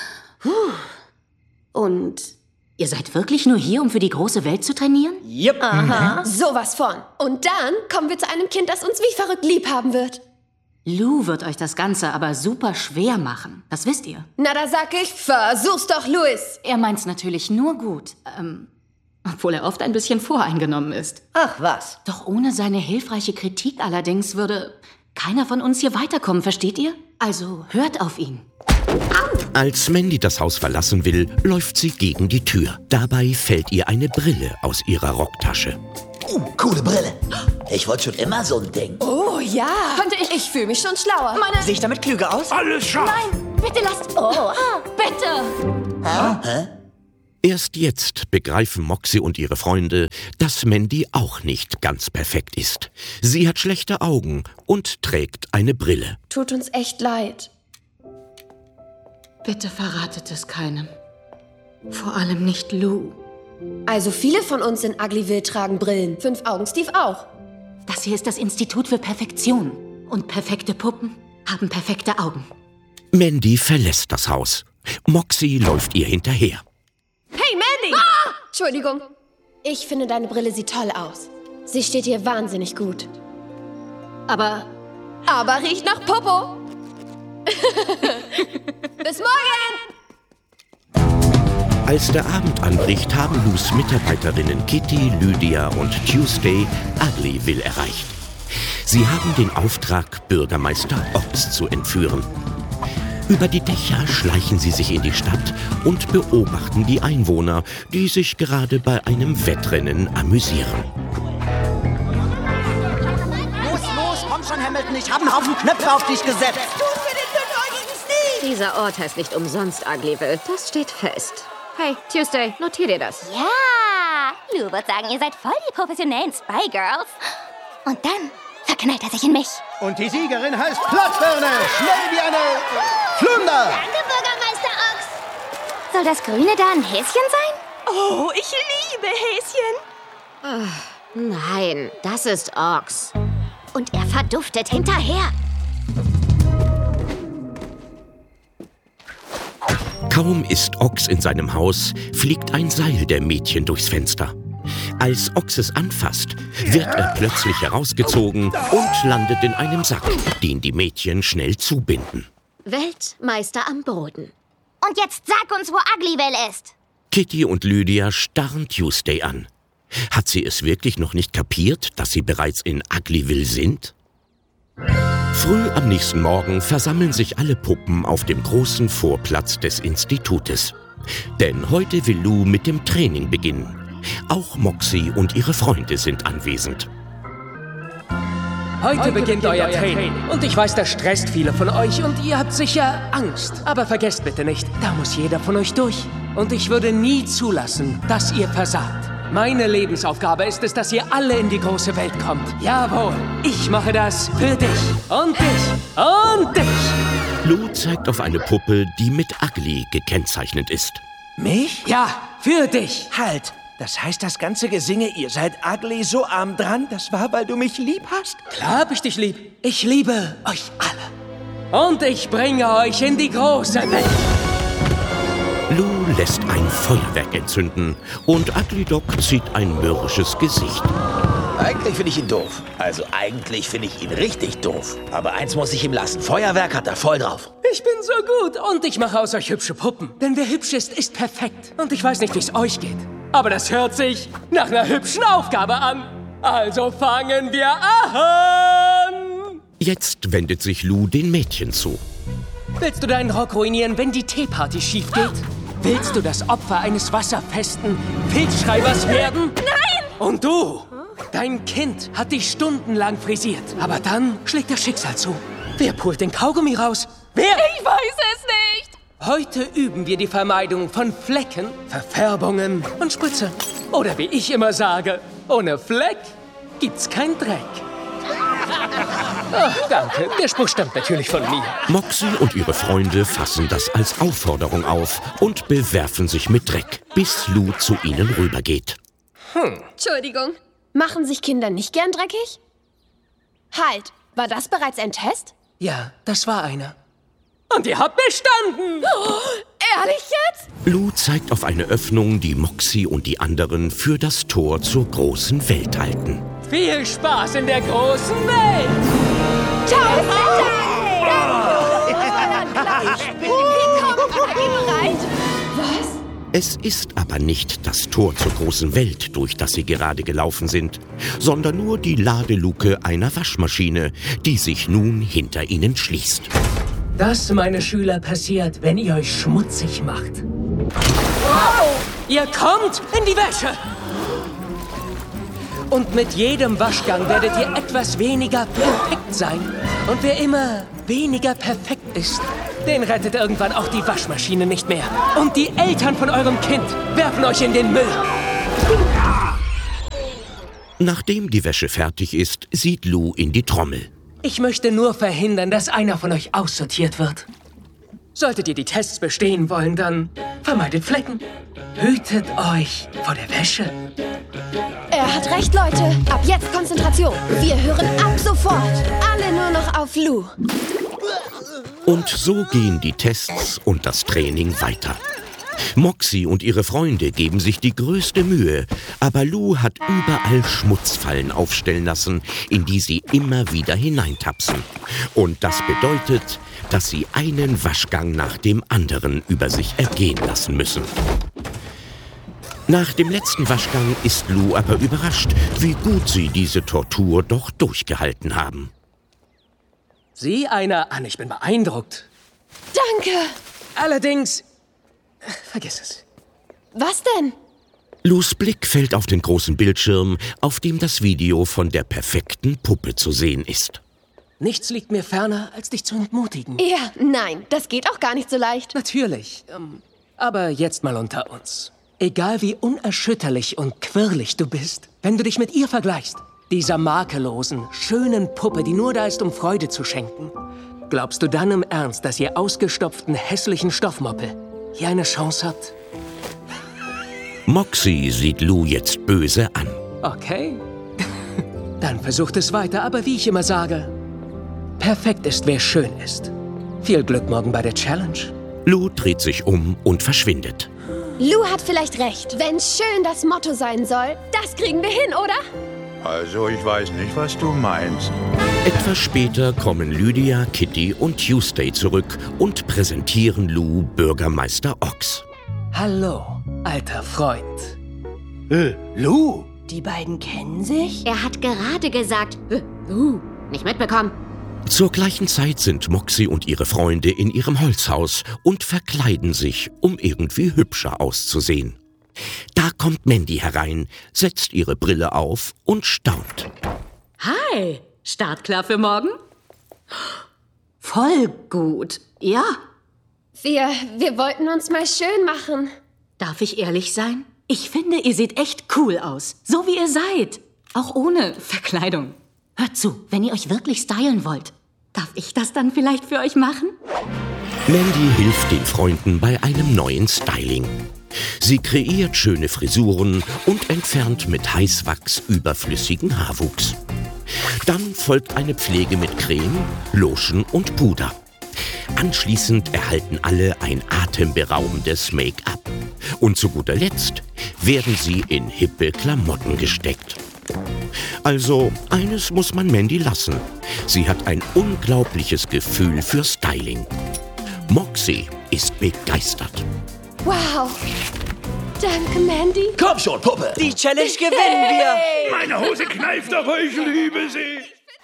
Und ihr seid wirklich nur hier, um für die große Welt zu trainieren? Yep. Aha. Sowas von. Und dann kommen wir zu einem Kind, das uns wie verrückt lieb haben wird. Lou wird euch das Ganze aber super schwer machen. Das wisst ihr. Na, da sag ich, versuch's doch, Louis. Er meint's natürlich nur gut. Obwohl er oft ein bisschen voreingenommen ist. Ach was. Doch ohne seine hilfreiche Kritik allerdings würde keiner von uns hier weiterkommen, versteht ihr? Also hört auf ihn. Als Mandy das Haus verlassen will, läuft sie gegen die Tür. Dabei fällt ihr eine Brille aus ihrer Rocktasche. Coole Brille. Ich wollte schon immer so ein Ding. Oh ja. Könnte ich. Ich fühle mich schon schlauer. Sehe ich damit klüger aus? Alles scharf. Nein, bitte lasst. Oh, bitte. Hä? Erst jetzt begreifen Moxie und ihre Freunde, dass Mandy auch nicht ganz perfekt ist. Sie hat schlechte Augen und trägt eine Brille. Tut uns echt leid. Bitte verratet es keinem. Vor allem nicht Lou. Also viele von uns in Uglyville tragen Brillen. 5-Augen-Steve auch. Das hier ist das Institut für Perfektion. Und perfekte Puppen haben perfekte Augen. Mandy verlässt das Haus. Moxie läuft ihr hinterher. Hey, Mandy! Ah! Entschuldigung. Ich finde, deine Brille sieht toll aus. Sie steht dir wahnsinnig gut. Aber riecht nach Popo. Bis morgen! Als der Abend anbricht, haben Lus Mitarbeiterinnen Kitty, Lydia und Tuesday Uglyville erreicht. Sie haben den Auftrag, Bürgermeister Ox zu entführen. Über die Dächer schleichen sie sich in die Stadt und beobachten die Einwohner, die sich gerade bei einem Wettrennen amüsieren. Los, komm schon, Hamilton, ich habe einen Haufen Knöpfe auf dich gesetzt. Tun für den fünfäugigen Steve! Dieser Ort heißt nicht umsonst Uglyville, das steht fest. Hey, Tuesday, notier dir das. Ja, Lou wird sagen, ihr seid voll die professionellen Spy Girls. Und dann verknallt er sich in mich. Und die Siegerin heißt Platzbirne, schnell wie eine Flunder. Danke, Bürgermeister Ox. Soll das Grüne da ein Häschen sein? Oh, ich liebe Häschen. Ach, nein, das ist Ox. Und er verduftet hinterher. Kaum ist Ox in seinem Haus, fliegt ein Seil der Mädchen durchs Fenster. Als Ox es anfasst, wird er plötzlich herausgezogen und landet in einem Sack, den die Mädchen schnell zubinden. Weltmeister am Boden. Und jetzt sag uns, wo Uglyville ist. Kitty und Lydia starren Tuesday an. Hat sie es wirklich noch nicht kapiert, dass sie bereits in Uglyville sind? Früh am nächsten Morgen versammeln sich alle Puppen auf dem großen Vorplatz des Institutes. Denn heute will Lou mit dem Training beginnen. Auch Moxie und ihre Freunde sind anwesend. Heute beginnt euer Training. Und ich weiß, das stresst viele von euch und ihr habt sicher Angst. Aber vergesst bitte nicht, da muss jeder von euch durch. Und ich würde nie zulassen, dass ihr versagt. Meine Lebensaufgabe ist es, dass ihr alle in die große Welt kommt. Jawohl, ich mache das für dich und dich und dich. Lou zeigt auf eine Puppe, die mit Ugly gekennzeichnet ist. Mich? Ja, für dich. Halt, das heißt, das ganze Gesinge, ihr seid Ugly so arm dran, das war, weil du mich lieb hast? Klar hab ich dich lieb. Ich liebe euch alle. Und ich bringe euch in die große Welt. Lou lässt ein Feuerwerk entzünden und Ugly Dog zieht ein mürrisches Gesicht. Eigentlich finde ich ihn doof. Also eigentlich finde ich ihn richtig doof. Aber eins muss ich ihm lassen. Feuerwerk hat er voll drauf. Ich bin so gut und ich mache aus euch hübsche Puppen. Denn wer hübsch ist perfekt. Und ich weiß nicht, wie es euch geht. Aber das hört sich nach einer hübschen Aufgabe an. Also fangen wir an. Jetzt wendet sich Lou den Mädchen zu. Willst du deinen Rock ruinieren, wenn die Teeparty schief geht? Willst du das Opfer eines wasserfesten Pilzschreibers werden? Nein! Und du? Dein Kind hat dich stundenlang frisiert. Aber dann schlägt das Schicksal zu. Wer pult den Kaugummi raus? Wer? Ich weiß es nicht! Heute üben wir die Vermeidung von Flecken, Verfärbungen und Spritzern. Oder wie ich immer sage, ohne Fleck gibt's kein Dreck. Ach, danke. Der Spruch stammt natürlich von mir. Moxie und ihre Freunde fassen das als Aufforderung auf und bewerfen sich mit Dreck, bis Lou zu ihnen rübergeht. Entschuldigung. Machen sich Kinder nicht gern dreckig? Halt, war das bereits ein Test? Ja, das war einer. Und ihr habt bestanden! Oh, ehrlich jetzt? Lou zeigt auf eine Öffnung, die Moxie und die anderen für das Tor zur großen Welt halten. Viel Spaß in der großen Welt! Ciao, bereit? Was? Es ist aber nicht das Tor zur großen Welt, durch das sie gerade gelaufen sind, sondern nur die Ladeluke einer Waschmaschine, die sich nun hinter ihnen schließt. Das, meine Schüler, passiert, wenn ihr euch schmutzig macht. Wow! Ihr kommt in die Wäsche! Und mit jedem Waschgang werdet ihr etwas weniger perfekt sein. Und wer immer weniger perfekt ist, den rettet irgendwann auch die Waschmaschine nicht mehr. Und die Eltern von eurem Kind werfen euch in den Müll. Nachdem die Wäsche fertig ist, sieht Lou in die Trommel. Ich möchte nur verhindern, dass einer von euch aussortiert wird. Solltet ihr die Tests bestehen wollen, dann vermeidet Flecken. Hütet euch vor der Wäsche. Er hat recht, Leute. Ab jetzt Konzentration. Wir hören ab sofort alle nur noch auf Lou. Und so gehen die Tests und das Training weiter. Moxie und ihre Freunde geben sich die größte Mühe, aber Lou hat überall Schmutzfallen aufstellen lassen, in die sie immer wieder hineintapsen. Und das bedeutet, dass sie einen Waschgang nach dem anderen über sich ergehen lassen müssen. Nach dem letzten Waschgang ist Lou aber überrascht, wie gut sie diese Tortur doch durchgehalten haben. Sieh einer an, ich bin beeindruckt. Danke. Allerdings... Vergiss es. Was denn? Lous Blick fällt auf den großen Bildschirm, auf dem das Video von der perfekten Puppe zu sehen ist. Nichts liegt mir ferner, als dich zu entmutigen. Ja, nein, das geht auch gar nicht so leicht. Natürlich. Aber jetzt mal unter uns. Egal wie unerschütterlich und quirlig du bist, wenn du dich mit ihr vergleichst, dieser makellosen, schönen Puppe, die nur da ist, um Freude zu schenken, glaubst du dann im Ernst, dass ihr ausgestopften, hässlichen Stoffmoppel hier eine Chance habt? Moxie sieht Lou jetzt böse an. Okay. Dann versucht es weiter, aber wie ich immer sage, perfekt ist, wer schön ist. Viel Glück morgen bei der Challenge. Lou dreht sich um und verschwindet. Lou hat vielleicht recht. Wenn schön das Motto sein soll, das kriegen wir hin, oder? Also, ich weiß nicht, was du meinst. Etwas später kommen Lydia, Kitty und Tuesday zurück und präsentieren Lou Bürgermeister Ox. Hallo, alter Freund. Lou? Die beiden kennen sich? Er hat gerade gesagt, nicht mitbekommen. Zur gleichen Zeit sind Moxie und ihre Freunde in ihrem Holzhaus und verkleiden sich, um irgendwie hübscher auszusehen. Da kommt Mandy herein, setzt ihre Brille auf und staunt. Hi, startklar für morgen? Voll gut, ja. Wir wollten uns mal schön machen. Darf ich ehrlich sein? Ich finde, ihr seht echt cool aus, so wie ihr seid. Auch ohne Verkleidung. Hört zu, wenn ihr euch wirklich stylen wollt, darf ich das dann vielleicht für euch machen? Mandy hilft den Freunden bei einem neuen Styling. Sie kreiert schöne Frisuren und entfernt mit Heißwachs überflüssigen Haarwuchs. Dann folgt eine Pflege mit Creme, Lotion und Puder. Anschließend erhalten alle ein atemberaubendes Make-up. Und zu guter Letzt werden sie in hippe Klamotten gesteckt. Also, eines muss man Mandy lassen. Sie hat ein unglaubliches Gefühl für Styling. Moxie ist begeistert. Wow. Danke, Mandy. Komm schon, Puppe. Die Challenge gewinnen wir. Meine Hose kneift, aber ich liebe sie.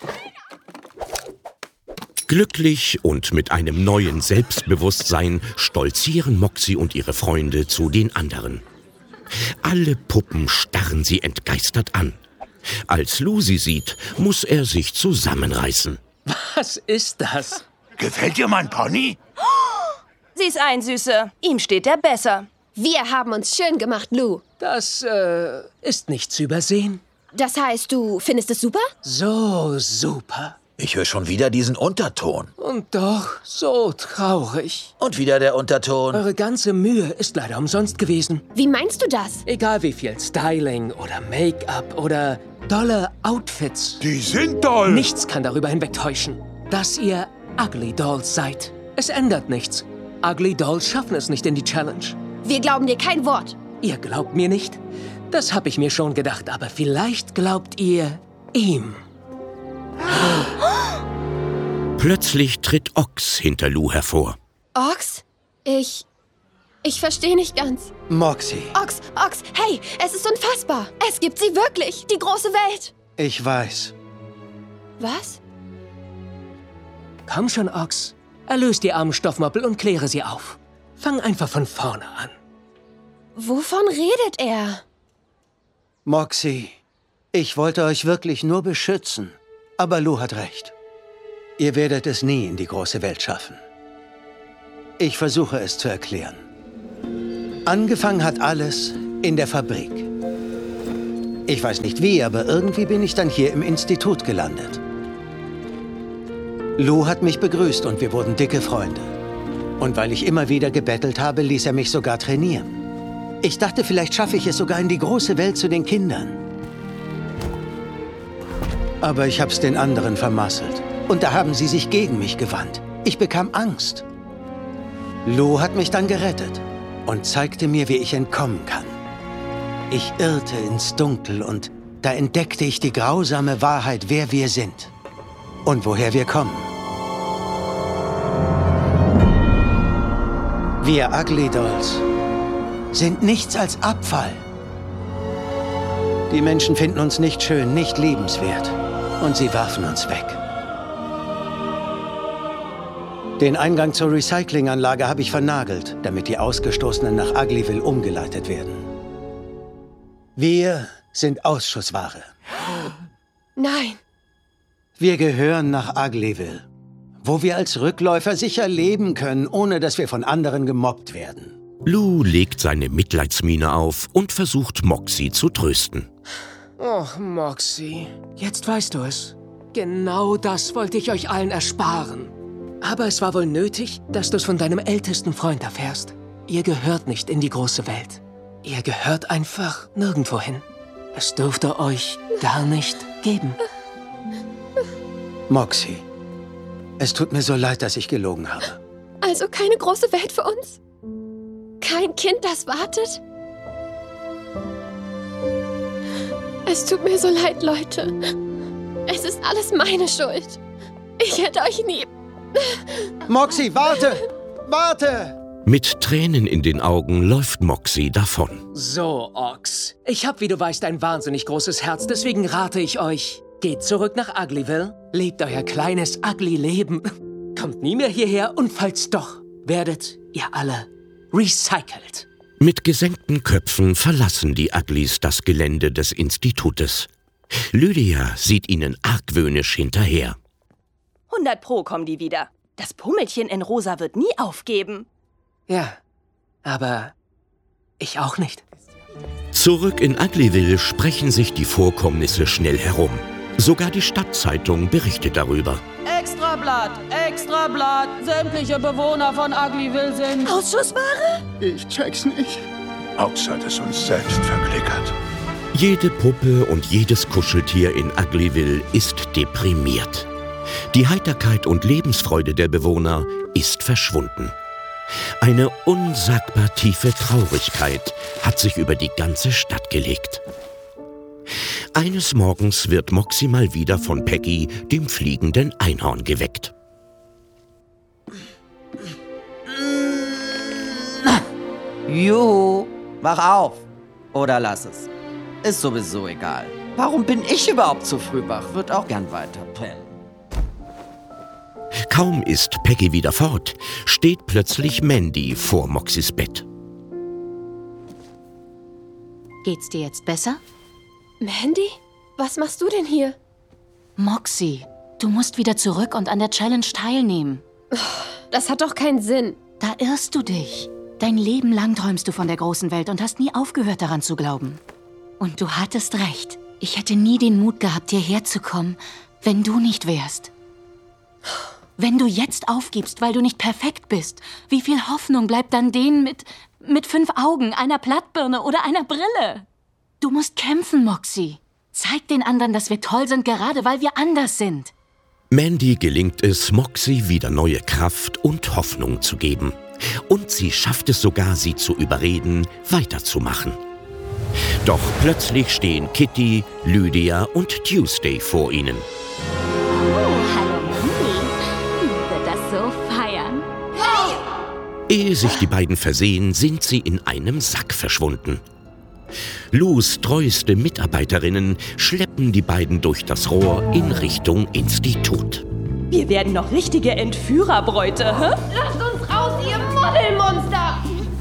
Glücklich und mit einem neuen Selbstbewusstsein stolzieren Moxie und ihre Freunde zu den anderen. Alle Puppen starren sie entgeistert an. Als Lou sie sieht, muss er sich zusammenreißen. Was ist das? Gefällt dir mein Pony? Sieh's ein, Süße. Ihm steht der besser. Wir haben uns schön gemacht, Lou. Das, ist nicht zu übersehen. Das heißt, du findest es super? So super. Ich höre schon wieder diesen Unterton. Und doch so traurig. Und wieder der Unterton. Eure ganze Mühe ist leider umsonst gewesen. Wie meinst du das? Egal wie viel Styling oder Make-up oder dolle Outfits. Die sind doll. Nichts kann darüber hinwegtäuschen, dass ihr Ugly Dolls seid. Es ändert nichts. Ugly Dolls schaffen es nicht in die Challenge. Wir glauben dir kein Wort. Ihr glaubt mir nicht? Das habe ich mir schon gedacht, aber vielleicht glaubt ihr ihm. Plötzlich tritt Ox hinter Lou hervor. Ox? Ich verstehe nicht ganz. Moxie. Ox, hey, es ist unfassbar. Es gibt sie wirklich, die große Welt. Ich weiß. Was? Komm schon, Ox. Erlöse die armen Stoffmoppel und kläre sie auf. Fang einfach von vorne an. Wovon redet er? Moxie, ich wollte euch wirklich nur beschützen. Aber Lou hat recht. Ihr werdet es nie in die große Welt schaffen. Ich versuche es zu erklären. Angefangen hat alles in der Fabrik. Ich weiß nicht wie, aber irgendwie bin ich dann hier im Institut gelandet. Lou hat mich begrüßt und wir wurden dicke Freunde. Und weil ich immer wieder gebettelt habe, ließ er mich sogar trainieren. Ich dachte, vielleicht schaffe ich es sogar in die große Welt zu den Kindern. Aber ich hab's den anderen vermasselt. Und da haben sie sich gegen mich gewandt. Ich bekam Angst. Lou hat mich dann gerettet und zeigte mir, wie ich entkommen kann. Ich irrte ins Dunkel und da entdeckte ich die grausame Wahrheit, wer wir sind und woher wir kommen. Wir Ugly Dolls sind nichts als Abfall. Die Menschen finden uns nicht schön, nicht liebenswert und sie werfen uns weg. Den Eingang zur Recyclinganlage habe ich vernagelt, damit die Ausgestoßenen nach Uglyville umgeleitet werden. Wir sind Ausschussware. Nein. Wir gehören nach Uglyville, wo wir als Rückläufer sicher leben können, ohne dass wir von anderen gemobbt werden. Lou legt seine Mitleidsmiene auf und versucht, Moxie zu trösten. Och, Moxie, jetzt weißt du es. Genau das wollte ich euch allen ersparen. Aber es war wohl nötig, dass du es von deinem ältesten Freund erfährst. Ihr gehört nicht in die große Welt. Ihr gehört einfach nirgendwo hin. Es dürfte euch gar nicht geben. Moxie, es tut mir so leid, dass ich gelogen habe. Also keine große Welt für uns? Kein Kind, das wartet? Es tut mir so leid, Leute. Es ist alles meine Schuld. Ich hätte euch nie... Moxie, warte! Warte! Mit Tränen in den Augen läuft Moxie davon. So, Ox. Ich hab, wie du weißt, ein wahnsinnig großes Herz, deswegen rate ich euch, geht zurück nach Uglyville, lebt euer kleines Ugly-Leben, kommt nie mehr hierher und falls doch, werdet ihr alle recycelt. Mit gesenkten Köpfen verlassen die Uglys das Gelände des Institutes. Lydia sieht ihnen argwöhnisch hinterher. 100 Pro kommen die wieder. Das Pummelchen in Rosa wird nie aufgeben. Ja, aber ich auch nicht. Zurück in Uglyville sprechen sich die Vorkommnisse schnell herum. Sogar die Stadtzeitung berichtet darüber. Extrablatt, Extrablatt. Sämtliche Bewohner von Uglyville sind... Ausschussware? Ich check's nicht. Ox hat es uns selbst verklickert. Jede Puppe und jedes Kuscheltier in Uglyville ist deprimiert. Die Heiterkeit und Lebensfreude der Bewohner ist verschwunden. Eine unsagbar tiefe Traurigkeit hat sich über die ganze Stadt gelegt. Eines Morgens wird Moxie mal wieder von Peggy, dem fliegenden Einhorn, geweckt. Juhu, wach auf. Oder lass es. Ist sowieso egal. Warum bin ich überhaupt so früh wach? Würd auch gern weiter pennen. Kaum ist Peggy wieder fort, steht plötzlich Mandy vor Moxies Bett. Geht's dir jetzt besser? Mandy? Was machst du denn hier? Moxie, du musst wieder zurück und an der Challenge teilnehmen. Das hat doch keinen Sinn. Da irrst du dich. Dein Leben lang träumst du von der großen Welt und hast nie aufgehört, daran zu glauben. Und du hattest recht. Ich hätte nie den Mut gehabt, hierher zu kommen, wenn du nicht wärst. Wenn du jetzt aufgibst, weil du nicht perfekt bist, wie viel Hoffnung bleibt dann denen mit 5 Augen, einer Plattbirne oder einer Brille? Du musst kämpfen, Moxie. Zeig den anderen, dass wir toll sind, gerade weil wir anders sind. Mandy gelingt es, Moxie wieder neue Kraft und Hoffnung zu geben. Und sie schafft es sogar, sie zu überreden, weiterzumachen. Doch plötzlich stehen Kitty, Lydia und Tuesday vor ihnen. Ehe sich die beiden versehen, sind sie in einem Sack verschwunden. Lous treueste Mitarbeiterinnen schleppen die beiden durch das Rohr in Richtung Institut. Wir werden noch richtige Entführerbräute, hä? Lasst uns raus, ihr Moddelmonster!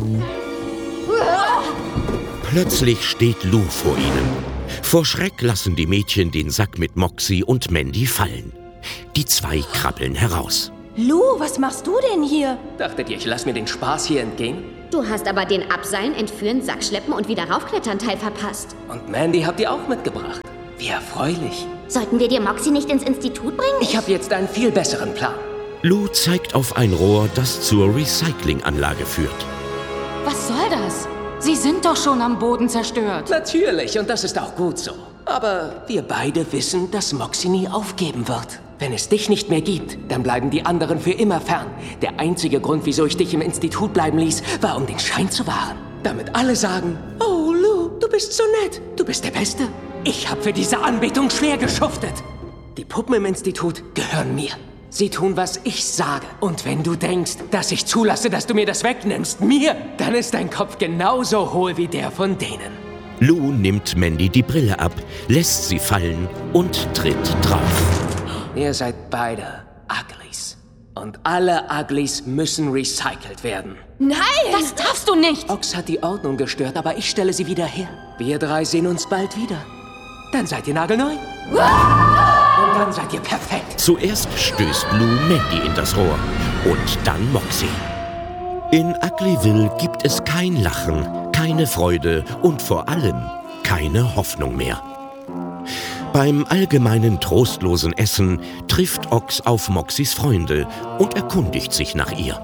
Plötzlich steht Lou vor ihnen. Vor Schreck lassen die Mädchen den Sack mit Moxie und Mandy fallen. Die zwei krabbeln heraus. Lou, was machst du denn hier? Dachtet ihr, ich lasse mir den Spaß hier entgehen? Du hast aber den Abseilen, Entführen, Sackschleppen und wieder raufklettern Teil verpasst. Und Mandy habt ihr auch mitgebracht. Wie erfreulich. Sollten wir dir Moxie nicht ins Institut bringen? Ich habe jetzt einen viel besseren Plan. Lou zeigt auf ein Rohr, das zur Recyclinganlage führt. Was soll das? Sie sind doch schon am Boden zerstört. Natürlich, und das ist auch gut so. Aber wir beide wissen, dass Moxie nie aufgeben wird. Wenn es dich nicht mehr gibt, dann bleiben die anderen für immer fern. Der einzige Grund, wieso ich dich im Institut bleiben ließ, war, um den Schein zu wahren. Damit alle sagen, oh Lou, du bist so nett, du bist der Beste. Ich habe für diese Anbetung schwer geschuftet. Die Puppen im Institut gehören mir. Sie tun, was ich sage. Und wenn du denkst, dass ich zulasse, dass du mir das wegnimmst, mir, dann ist dein Kopf genauso hohl wie der von denen. Lou nimmt Mandy die Brille ab, lässt sie fallen und tritt drauf. Ihr seid beide Uglies. Und alle Uglies müssen recycelt werden. Nein! Das darfst du nicht! Ox hat die Ordnung gestört, aber ich stelle sie wieder her. Wir 3 sehen uns bald wieder. Dann seid ihr nagelneu. Und dann seid ihr perfekt. Zuerst stößt Lou Mandy in das Rohr und dann Moxie. In Uglyville gibt es kein Lachen, keine Freude und vor allem keine Hoffnung mehr. Beim allgemeinen trostlosen Essen trifft Ox auf Moxies Freunde und erkundigt sich nach ihr.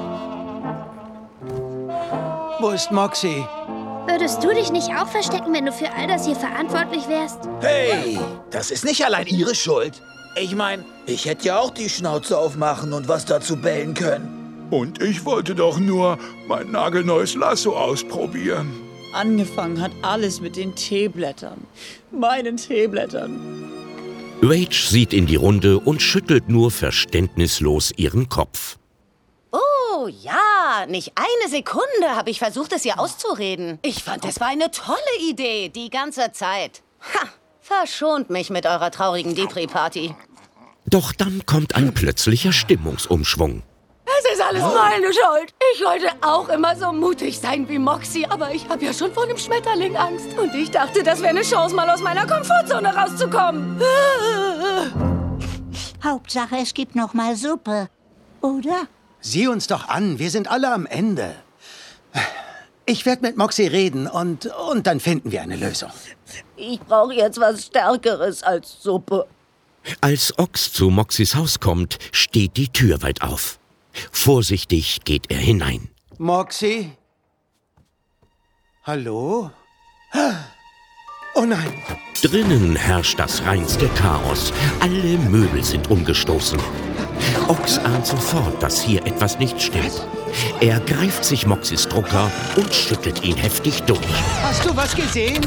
Wo ist Moxie? Würdest du dich nicht auch verstecken, wenn du für all das hier verantwortlich wärst? Hey, das ist nicht allein ihre Schuld. Ich meine, ich hätte ja auch die Schnauze aufmachen und was dazu bellen können. Und ich wollte doch nur mein nagelneues Lasso ausprobieren. Angefangen hat alles mit den Teeblättern. Meinen Teeblättern. Rach sieht in die Runde und schüttelt nur verständnislos ihren Kopf. Oh ja, nicht eine Sekunde habe ich versucht, es ihr auszureden. Ich fand, es war eine tolle Idee, die ganze Zeit. Ha, verschont mich mit eurer traurigen Depri-Party. Doch dann kommt ein plötzlicher Stimmungsumschwung. Es ist alles meine Schuld. Ich wollte auch immer so mutig sein wie Moxie, aber ich habe ja schon vor dem Schmetterling Angst. Und ich dachte, das wäre eine Chance, mal aus meiner Komfortzone rauszukommen. Hauptsache, es gibt noch mal Suppe, oder? Sieh uns doch an, wir sind alle am Ende. Ich werde mit Moxie reden und dann finden wir eine Lösung. Ich brauche jetzt was Stärkeres als Suppe. Als Ox zu Moxies Haus kommt, steht die Tür weit auf. Vorsichtig geht er hinein. Moxie? Hallo? Oh nein! Drinnen herrscht das reinste Chaos. Alle Möbel sind umgestoßen. Ox ahnt sofort, dass hier etwas nicht stimmt. Er greift sich Moxies Drucker und schüttelt ihn heftig durch. Hast du was gesehen?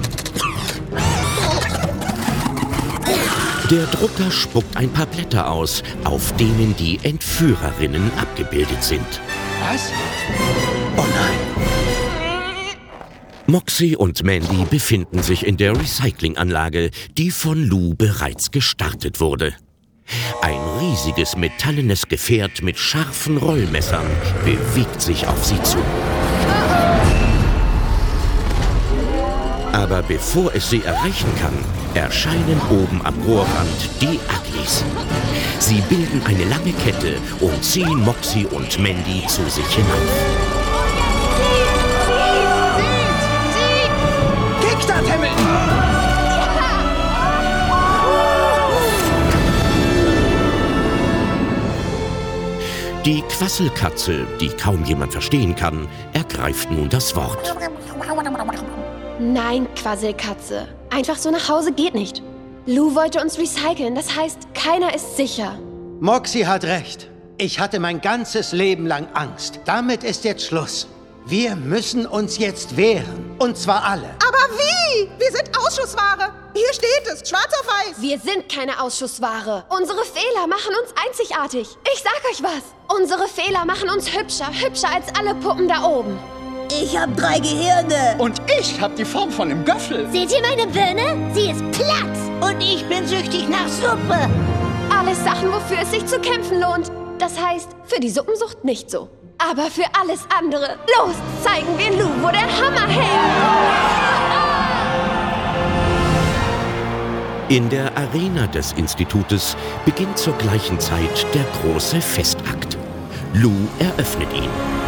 Der Drucker spuckt ein paar Blätter aus, auf denen die Entführerinnen abgebildet sind. Was? Oh nein! Moxie und Mandy befinden sich in der Recyclinganlage, die von Lou bereits gestartet wurde. Ein riesiges metallenes Gefährt mit scharfen Rollmessern bewegt sich auf sie zu. Aber bevor es sie erreichen kann, erscheinen oben am Rohrrand die Uglies. Sie bilden eine lange Kette und ziehen Moxie und Mandy zu sich hinauf. Kickstart, Hamilton! Die Quasselkatze, die kaum jemand verstehen kann, ergreift nun das Wort. Nein, Quasselkatze. Einfach so nach Hause geht nicht. Lou wollte uns recyceln, das heißt, keiner ist sicher. Moxie hat recht. Ich hatte mein ganzes Leben lang Angst. Damit ist jetzt Schluss. Wir müssen uns jetzt wehren. Und zwar alle. Aber wie? Wir sind Ausschussware. Hier steht es, schwarz auf weiß. Wir sind keine Ausschussware. Unsere Fehler machen uns einzigartig. Ich sag euch was. Unsere Fehler machen uns hübscher. Hübscher als alle Puppen da oben. Ich hab 3 Gehirne. Und ich hab die Form von einem Göffel. Seht ihr meine Birne? Sie ist platt. Und ich bin süchtig nach Suppe. Alles Sachen, wofür es sich zu kämpfen lohnt. Das heißt, für die Suppensucht nicht so. Aber für alles andere, los, zeigen wir Lou, wo der Hammer hängt. In der Arena des Institutes beginnt zur gleichen Zeit der große Festakt. Lou eröffnet ihn.